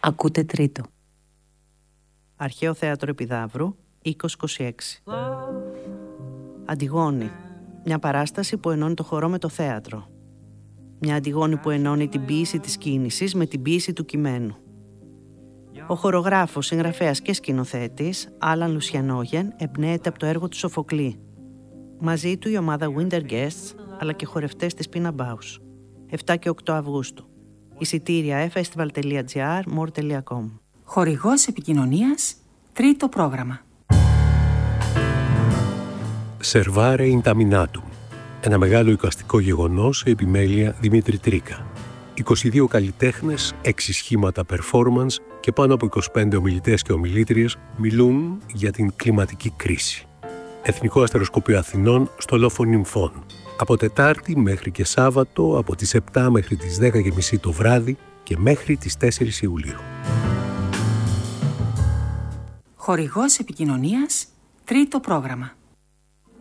Ακούτε τρίτο. Αρχαίο Θέατρο Επιδαύρου, 2026. Αντιγόνη. Μια παράσταση που ενώνει το χορό με το θέατρο. Μια Αντιγόνη που ενώνει την ποίηση της κίνησης με την ποίηση του κειμένου. Ο χορογράφος, συγγραφέας και σκηνοθέτης, Άλαν Λουσιανόγεν, εμπνέεται από το έργο του Σοφοκλή. Μαζί του η ομάδα Winter Guests, αλλά και χορευτές της Pina Bausch. 7 και 8 Αυγούστου. Εισιτήρια festival.gr, more.com. Χορηγός επικοινωνίας, τρίτο πρόγραμμα. Servare Intaminatum. Ένα μεγάλο εικαστικό γεγονός σε επιμέλεια Δημήτρη Τρίκα. 22 καλλιτέχνες, 6 σχήματα performance και πάνω από 25 ομιλητές και ομιλήτριες μιλούν για την κλιματική κρίση. Εθνικό Αστεροσκοπείο Αθηνών στο Λόφο Νυμφών. Από Τετάρτη μέχρι και Σάββατο, από τις 7 μέχρι τις 10:30 το βράδυ και μέχρι τις 4 Ιουλίου. Χορηγός επικοινωνίας, τρίτο πρόγραμμα.